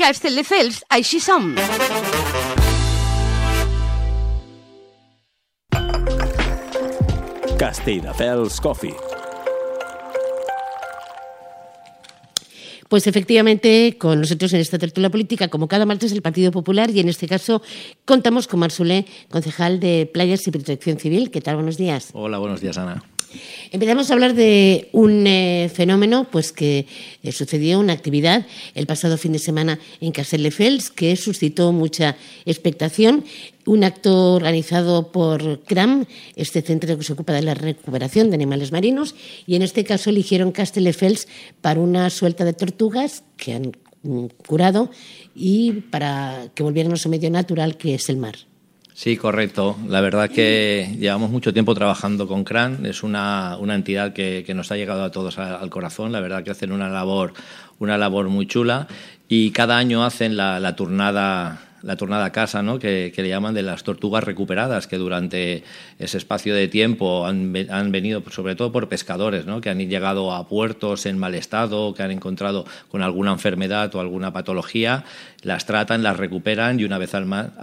Castelldefels, així som. Castelldefels Coffee. Pues efectivamente, con nosotros en esta tertulia política, como cada martes, el Partido Popular, y en este caso contamos con Marc Soler, concejal de Playas y Protección Civil. ¿Qué tal? Buenos días. Hola, buenos días, Ana. Empezamos a hablar de un fenómeno pues que sucedió, una actividad el pasado fin de semana en Castelldefels que suscitó mucha expectación. Un acto organizado por CRAM, este centro que se ocupa de la recuperación de animales marinos, y en este caso eligieron Castelldefels para una suelta de tortugas que han curado y para que volvieran a su medio natural, que es el mar. Sí, correcto. La verdad que llevamos mucho tiempo trabajando con CRAN. Es una entidad que nos ha llegado a todos al corazón. La verdad que hacen una labor muy chula, y cada año hacen la turnada casa, ¿no? que le llaman, de las tortugas recuperadas, que durante ese espacio de tiempo han venido sobre todo por pescadores, ¿no? que han llegado a puertos en mal estado, que han encontrado con alguna enfermedad o alguna patología, las tratan, las recuperan y una vez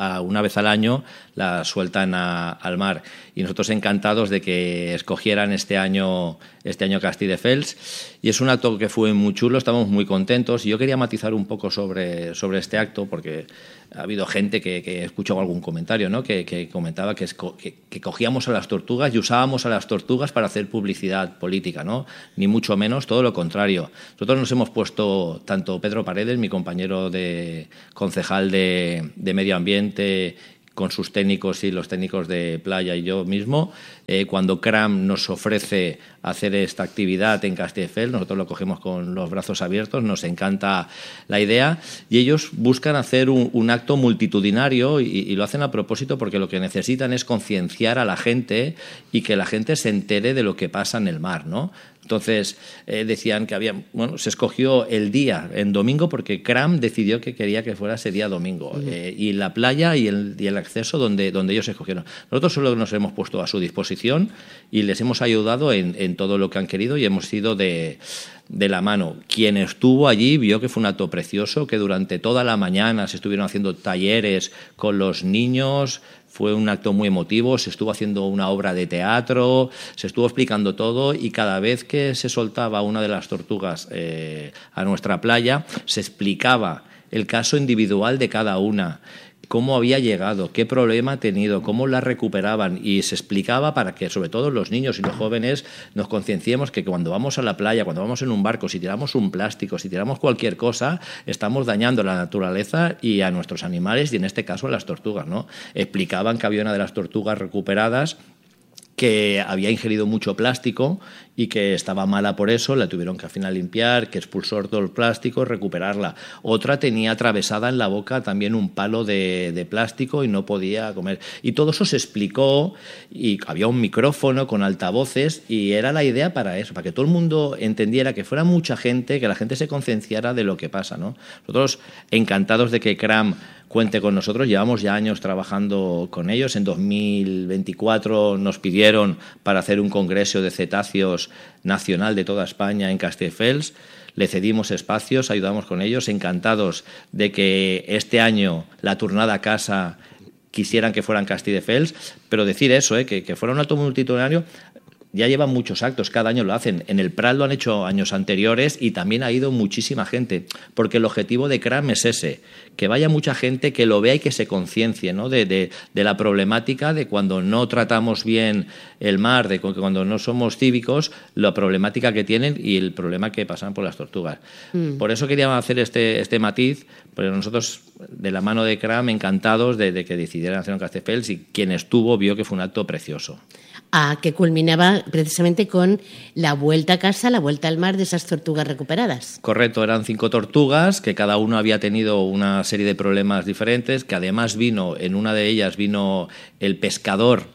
al año las sueltan al mar. Y nosotros encantados de que escogieran este año Castelldefels, y es un acto que fue muy chulo, estamos muy contentos. Y yo quería matizar un poco sobre este acto, porque ha habido gente que he escuchado algún comentario, ¿no? que comentaba que cogíamos a las tortugas y usábamos a las tortugas para hacer publicidad política, ¿no? Ni mucho menos, todo lo contrario. Nosotros nos hemos puesto, tanto Pedro Paredes, mi compañero de concejal de Medio Ambiente, con sus técnicos y los técnicos de playa, y yo mismo, cuando CRAM nos ofrece hacer esta actividad en Castelldefels, nosotros lo cogemos con los brazos abiertos, nos encanta la idea, y ellos buscan hacer un acto multitudinario y lo hacen a propósito, porque lo que necesitan es concienciar a la gente y que la gente se entere de lo que pasa en el mar, ¿no? Entonces decían que se escogió el día en domingo porque CRAM decidió que quería que fuera ese día domingo, y la playa y el acceso donde ellos escogieron. Nosotros solo nos hemos puesto a su disposición y les hemos ayudado en todo lo que han querido, y hemos ido de la mano. Quien estuvo allí vio que fue un acto precioso, que durante toda la mañana se estuvieron haciendo talleres con los niños. Fue un acto muy emotivo, se estuvo haciendo una obra de teatro, se estuvo explicando todo, y cada vez que se soltaba una de las tortugas a nuestra playa, se explicaba el caso individual de cada una, cómo había llegado, qué problema ha tenido, cómo la recuperaban, y se explicaba para que sobre todo los niños y los jóvenes nos concienciemos que cuando vamos a la playa, cuando vamos en un barco, si tiramos un plástico, si tiramos cualquier cosa, estamos dañando a la naturaleza y a nuestros animales, y en este caso a las tortugas, ¿no? Explicaban que había una de las tortugas recuperadas que había ingerido mucho plástico y que estaba mala por eso, la tuvieron que al final limpiar, que expulsó todo el plástico, recuperarla. Otra tenía atravesada en la boca también un palo de plástico y no podía comer. Y todo eso se explicó, y había un micrófono con altavoces, y era la idea para eso, para que todo el mundo entendiera, que fuera mucha gente, que la gente se concienciara de lo que pasa, ¿no? Nosotros encantados de que CRAM cuente con nosotros, llevamos ya años trabajando con ellos. En 2024 nos pidieron para hacer un congreso de cetáceos nacional de toda España en Castelldefels. Le cedimos espacios, ayudamos con ellos, encantados de que este año la turnada casa quisieran que fueran Castelldefels, pero decir eso, que fuera un acto multitudinario. Ya llevan muchos actos, cada año lo hacen. En el Prat lo han hecho años anteriores y también ha ido muchísima gente, porque el objetivo de CRAM es ese, que vaya mucha gente, que lo vea y que se conciencie, ¿no? de la problemática de cuando no tratamos bien el mar, de cuando no somos cívicos, la problemática que tienen y el problema que pasan por las tortugas. Por eso queríamos hacer este matiz, porque nosotros, de la mano de CRAM, encantados de que decidieran hacer un Castelldefels, y quien estuvo vio que fue un acto precioso. Que culminaba precisamente con la vuelta a casa, la vuelta al mar de esas tortugas recuperadas. Correcto, eran 5 tortugas, que cada uno había tenido una serie de problemas diferentes, que además en una de ellas vino el pescador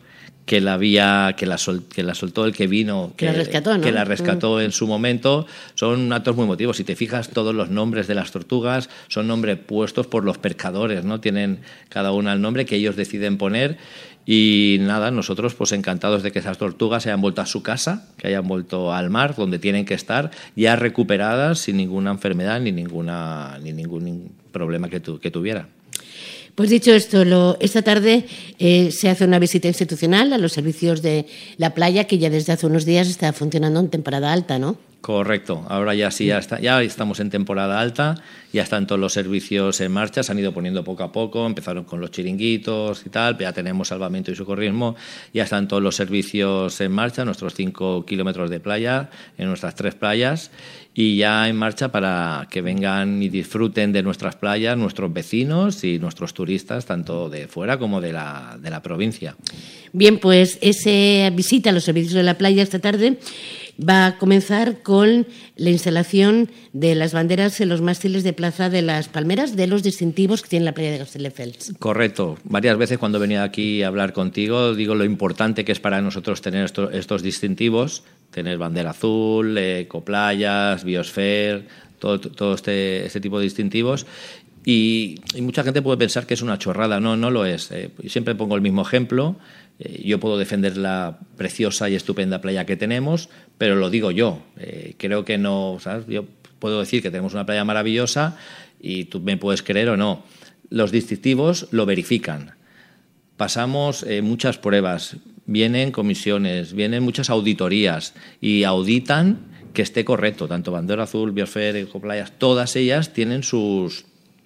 que la soltó el que vino, que la rescató, ¿no? Que la rescató en su momento. Son actos muy emotivos. Si te fijas, todos los nombres de las tortugas son nombres puestos por los pescadores, ¿no? Tienen cada una el nombre que ellos deciden poner. Y nada, nosotros pues encantados de que esas tortugas hayan vuelto a su casa, que hayan vuelto al mar, donde tienen que estar, ya recuperadas, sin ninguna enfermedad ni ningún problema que tuviera. Pues dicho esto, esta tarde se hace una visita institucional a los servicios de la playa, que ya desde hace unos días está funcionando en temporada alta, ¿no? Correcto, ahora ya sí, ya estamos en temporada alta, ya están todos los servicios en marcha, se han ido poniendo poco a poco, empezaron con los chiringuitos y tal, ya tenemos salvamento y socorrismo, ya están todos los servicios en marcha, nuestros 5 kilómetros de playa, en nuestras 3 playas, y ya en marcha para que vengan y disfruten de nuestras playas nuestros vecinos y nuestros turistas, tanto de fuera como de la provincia. Bien, pues esa visita a los servicios de la playa esta tarde va a comenzar con la instalación de las banderas en los mástiles de Plaza de las Palmeras, de los distintivos que tiene la playa de Castelldefels. Correcto. Varias veces cuando venía aquí a hablar contigo digo lo importante que es para nosotros tener estos distintivos, tener bandera azul, ecoplayas, Biosphere, todo este tipo de distintivos. Y mucha gente puede pensar que es una chorrada. No lo es. Siempre pongo el mismo ejemplo. Yo puedo defender la preciosa y estupenda playa que tenemos, pero lo digo yo. Creo que no, ¿sabes? Yo puedo decir que tenemos una playa maravillosa y tú me puedes creer o no. Los distintivos lo verifican. Pasamos muchas pruebas, vienen comisiones, vienen muchas auditorías y auditan que esté correcto. Tanto bandera azul, Biosphere, ecoplayas, todas ellas tienen sus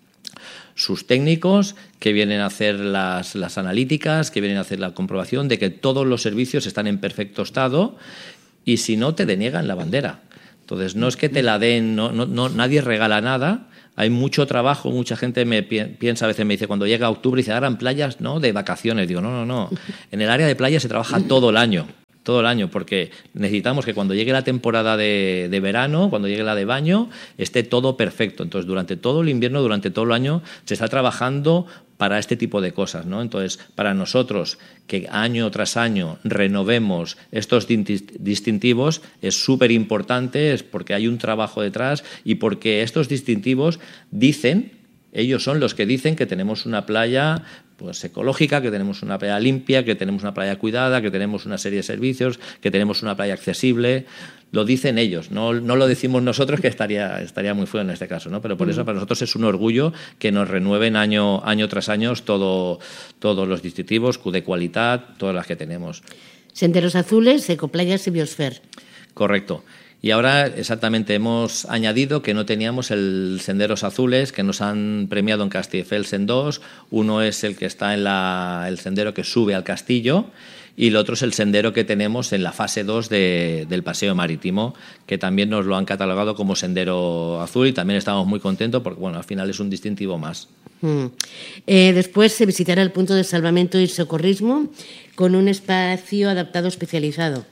técnicos que vienen a hacer las analíticas, que vienen a hacer la comprobación de que todos los servicios están en perfecto estado, y si no, te deniegan la bandera. Entonces, no es que te la den, nadie regala nada. Hay mucho trabajo, mucha gente me piensa, a veces me dice, cuando llega octubre, dice, ahora en playas, ¿no?, de vacaciones. Digo, no. En el área de playa se trabaja todo el año, porque necesitamos que cuando llegue la temporada de verano, cuando llegue la de baño, esté todo perfecto. Entonces, durante todo el invierno, durante todo el año, se está trabajando para este tipo de cosas, ¿no? Entonces, para nosotros, que año tras año renovemos estos distintivos, es súper importante, es porque hay un trabajo detrás y porque estos distintivos ellos son los que dicen que tenemos una playa pues ecológica, que tenemos una playa limpia, que tenemos una playa cuidada, que tenemos una serie de servicios, que tenemos una playa accesible. Lo dicen ellos, no lo decimos nosotros, que estaría muy feo en este caso, ¿no? Pero por eso para nosotros es un orgullo que nos renueven año tras año todos los distintivos, de calidad, todas las que tenemos. Senderos azules, ecoplayas y Biosphere. Correcto. Y ahora exactamente hemos añadido que no teníamos el Senderos Azules, que nos han premiado en Castelldefels en 2. Uno es el que está en el sendero que sube al castillo, y el otro es el sendero que tenemos en la fase 2 del paseo marítimo, que también nos lo han catalogado como Sendero Azul, y también estamos muy contentos porque al final es un distintivo más. Después se visitará el punto de salvamento y socorrismo con un espacio adaptado especializado.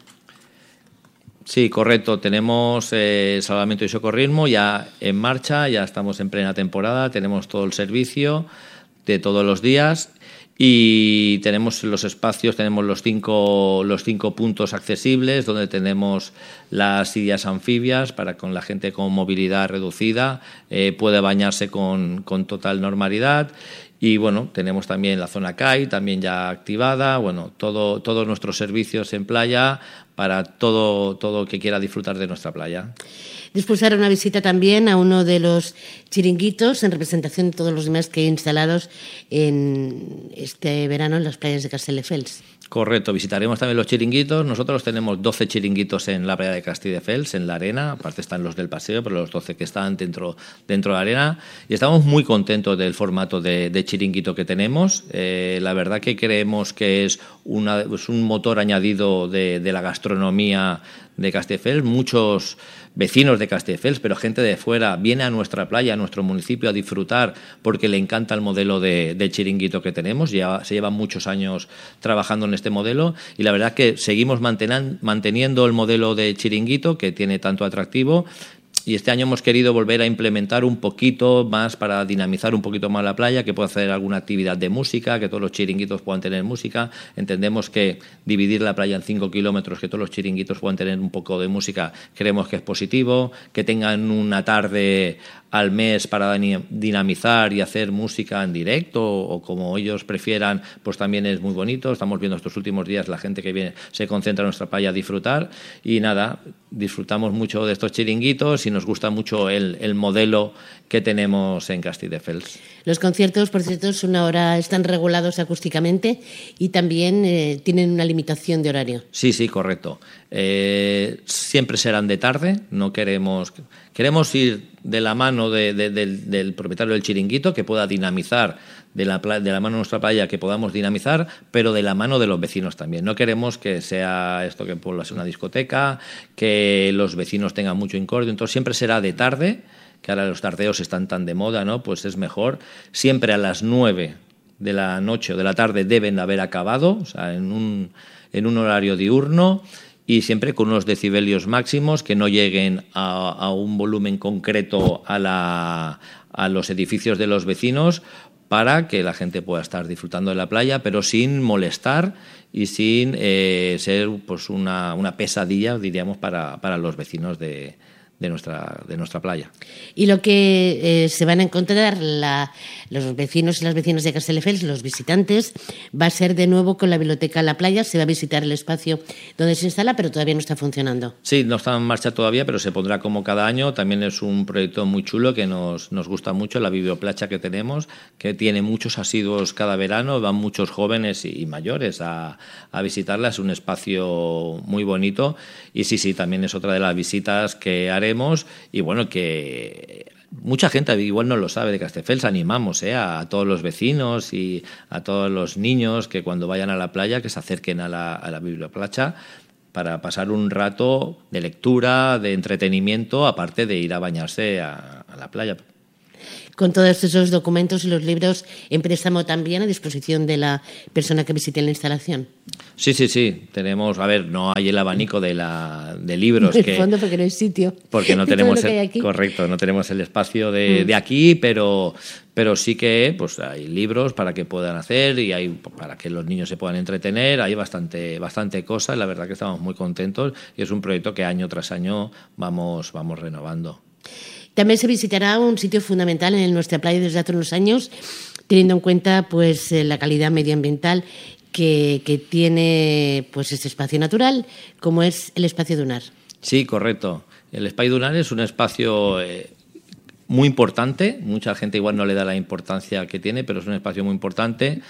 Sí, correcto. Tenemos salvamento y socorrismo ya en marcha, ya estamos en plena temporada, tenemos todo el servicio de todos los días y tenemos los espacios, tenemos los cinco puntos accesibles donde tenemos las sillas anfibias para con la gente con movilidad reducida puede bañarse con total normalidad. Y tenemos también la zona CAI, también ya activada, todos nuestros servicios en playa para todo que quiera disfrutar de nuestra playa. Después hará una visita también a uno de los chiringuitos en representación de todos los demás que hay instalados en este verano en las playas de Castelldefels. Correcto, visitaremos también los chiringuitos. Nosotros tenemos 12 chiringuitos en la playa de Castelldefels, en la arena. Aparte están los del paseo, pero los 12 que están dentro de la arena. Y estamos muy contentos del formato de chiringuito que tenemos. La verdad que creemos que es un motor añadido de la gastronomía de Castelldefels. Muchos vecinos de Castelldefels, pero gente de fuera, viene a nuestra playa, a nuestro municipio, a disfrutar porque le encanta el modelo de chiringuito que tenemos. Ya se llevan muchos años trabajando en este modelo y la verdad que seguimos manteniendo el modelo de chiringuito que tiene tanto atractivo Y este año hemos querido volver a implementar un poquito más para dinamizar un poquito más la playa, que pueda hacer alguna actividad de música, que todos los chiringuitos puedan tener música. Entendemos que dividir la playa en 5 kilómetros, que todos los chiringuitos puedan tener un poco de música, creemos que es positivo. Que tengan una tarde al mes para dinamizar y hacer música en directo o como ellos prefieran, pues también es muy bonito. Estamos viendo estos últimos días la gente que viene se concentra en nuestra playa a disfrutar y nada, disfrutamos mucho de estos chiringuitos y nos gusta mucho el modelo que tenemos en Castelldefels. Los conciertos, por cierto, están regulados acústicamente y también tienen una limitación de horario. Sí, correcto. Siempre serán de tarde, no queremos ir de la mano del propietario del chiringuito, que pueda dinamizar, de la mano de nuestra playa, que podamos dinamizar, pero de la mano de los vecinos también. No queremos que sea esto que pueda ser una discoteca, que los vecinos tengan mucho incordio, entonces siempre será de tarde, que ahora los tardeos están tan de moda, ¿no? Pues es mejor. Siempre a las 9 de la noche o de la tarde deben haber acabado, o sea, en un horario diurno, y siempre con unos decibelios máximos que no lleguen a un volumen concreto a los edificios de los vecinos, para que la gente pueda estar disfrutando de la playa, pero sin molestar y sin ser pues una pesadilla, diríamos, para los vecinos de nuestra playa. Y lo que se van a encontrar los vecinos y las vecinas de Castelldefels, los visitantes, va a ser de nuevo con la biblioteca La Playa. Se va a visitar el espacio donde se instala, pero todavía no está funcionando. Sí, no está en marcha todavía, pero se pondrá como cada año. También es un proyecto muy chulo que nos gusta mucho, la biblioplacha que tenemos, que tiene muchos asiduos cada verano, van muchos jóvenes y mayores a visitarla. Es un espacio muy bonito y sí, también es otra de las visitas que haremos. Y bueno, que mucha gente igual no lo sabe de Castelldefels. Animamos a todos los vecinos y a todos los niños que cuando vayan a la playa que se acerquen a la biblioplacha para pasar un rato de lectura, de entretenimiento, aparte de ir a bañarse a la playa. Con todos esos documentos y los libros en préstamo también a disposición de la persona que visite la instalación. Sí. Tenemos, no hay el abanico de libros. En el fondo, porque no hay sitio. Porque no tenemos no tenemos el espacio de aquí, pero sí que pues hay libros para que puedan hacer y hay para que los niños se puedan entretener. Hay bastante cosa. La verdad que estamos muy contentos y es un proyecto que año tras año vamos renovando. También se visitará un sitio fundamental en nuestra playa desde hace unos años, teniendo en cuenta pues la calidad medioambiental que tiene pues este espacio natural, como es el espacio dunar. Sí, correcto. El espacio dunar es un espacio muy importante. Mucha gente igual no le da la importancia que tiene, pero es un espacio muy importante.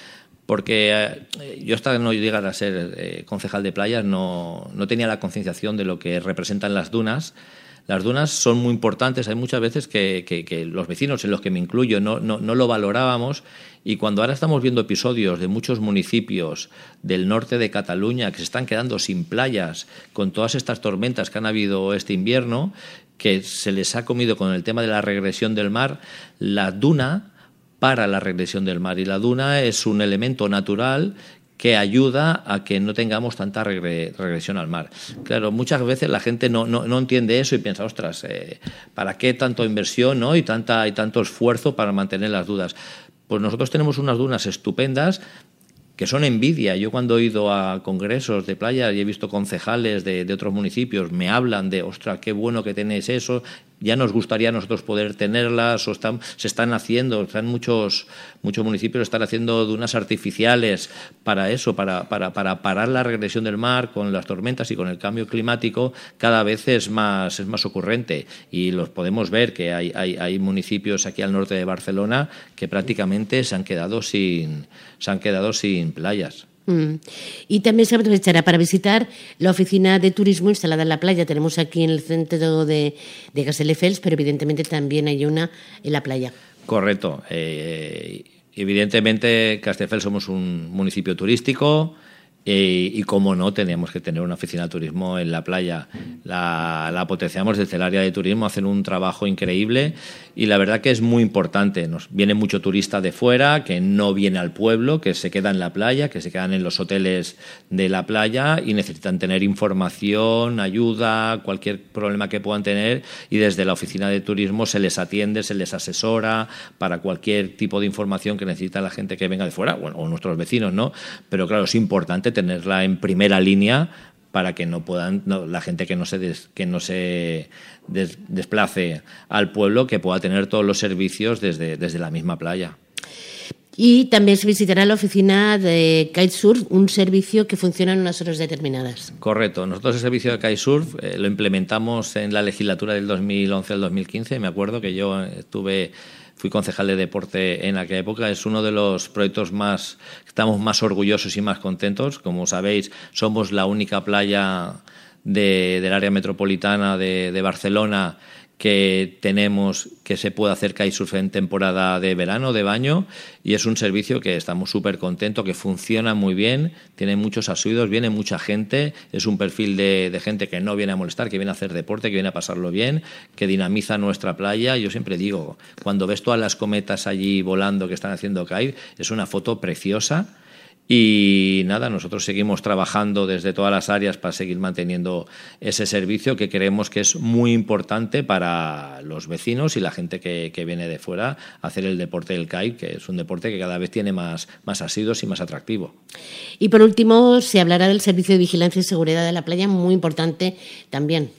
Porque yo hasta no llegar a ser concejal de playas no tenía la concienciación de lo que representan las dunas. Las dunas son muy importantes. Hay muchas veces que los vecinos, en los que me incluyo, no lo valorábamos, y cuando ahora estamos viendo episodios de muchos municipios del norte de Cataluña que se están quedando sin playas con todas estas tormentas que han habido este invierno, que se les ha comido con el tema de la regresión del mar, la duna para la regresión del mar, y la duna es un elemento natural que ayuda a que no tengamos tanta regresión al mar. Claro, muchas veces la gente no entiende eso y piensa, ostras, ¿para qué tanta inversión, ¿no? y tanto esfuerzo para mantener las dunas? Pues nosotros tenemos unas dunas estupendas que son envidia. Yo cuando he ido a congresos de playa y he visto concejales de otros municipios, me hablan de, ostras, qué bueno que tenéis eso, ya nos gustaría a nosotros poder tenerlas, o se están haciendo, muchos municipios están haciendo dunas artificiales para eso, para parar la regresión del mar con las tormentas y con el cambio climático. Cada vez es más ocurrente, y los podemos ver que hay municipios aquí al norte de Barcelona que prácticamente se han quedado sin playas. Y también se aprovechará para visitar la oficina de turismo instalada en la playa. Tenemos aquí en el centro de Castelldefels, pero evidentemente también hay una en la playa. Correcto. Evidentemente, Castelldefels somos un municipio turístico y como no, teníamos que tener una oficina de turismo en la playa. La potenciamos desde el área de turismo, hacen un trabajo increíble y la verdad que es muy importante. Viene mucho turista de fuera que no viene al pueblo, que se queda en la playa, que se quedan en los hoteles de la playa y necesitan tener información, ayuda, cualquier problema que puedan tener, y desde la oficina de turismo se les atiende, se les asesora para cualquier tipo de información que necesita la gente que venga de fuera, bueno, o nuestros vecinos, ¿no? Pero claro, es importante tenerla en primera línea para que la gente que no se desplace al pueblo, que pueda tener todos los servicios desde la misma playa. Y también se visitará la oficina de Kitesurf, un servicio que funciona en unas horas determinadas. Correcto. Nosotros el servicio de Kitesurf lo implementamos en la legislatura del 2011 al 2015. Me acuerdo que yo fui concejal de deporte en aquella época. Es uno de los proyectos estamos más orgullosos y más contentos. Como sabéis, somos la única playa del área metropolitana de Barcelona que se puede hacer kitesurf en temporada de verano, de baño, y es un servicio que estamos súper contentos, que funciona muy bien, tiene muchos asiduos, viene mucha gente, es un perfil de gente que no viene a molestar, que viene a hacer deporte, que viene a pasarlo bien, que dinamiza nuestra playa. Yo siempre digo, cuando ves todas las cometas allí volando que están haciendo kite, es una foto preciosa. Y nada, nosotros seguimos trabajando desde todas las áreas para seguir manteniendo ese servicio, que creemos que es muy importante para los vecinos y la gente que viene de fuera a hacer el deporte del kite, que es un deporte que cada vez tiene más asiduos y más atractivo. Y por último, se hablará del servicio de vigilancia y seguridad de la playa, muy importante también.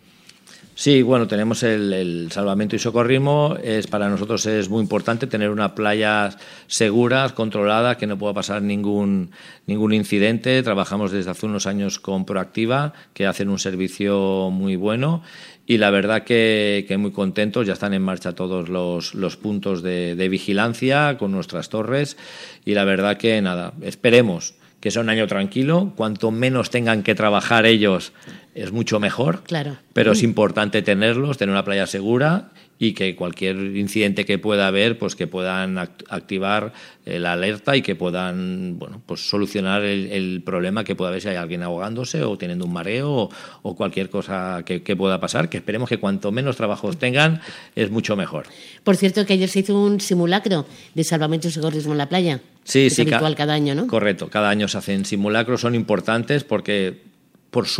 Sí, bueno, tenemos el salvamento y socorrismo. Para nosotros es muy importante tener una playa segura, controlada, que no pueda pasar ningún incidente. Trabajamos desde hace unos años con Proactiva, que hacen un servicio muy bueno, y la verdad que muy contentos. Ya están en marcha todos los puntos de vigilancia con nuestras torres, y la verdad que nada, esperemos que sea un año tranquilo. Cuanto menos tengan que trabajar ellos, es mucho mejor. Claro. Pero es importante tener una playa segura, y que cualquier incidente que pueda haber, pues que puedan activar la alerta y que puedan, bueno, pues solucionar el problema que pueda haber, si hay alguien ahogándose o teniendo un mareo o cualquier cosa que pueda pasar, que esperemos que cuanto menos trabajos tengan, es mucho mejor. Por cierto, que ayer se hizo un simulacro de salvamento y socorrismo en la playa. Sí, es habitual cada año, ¿no? Correcto, cada año se hacen simulacros, son importantes porque por su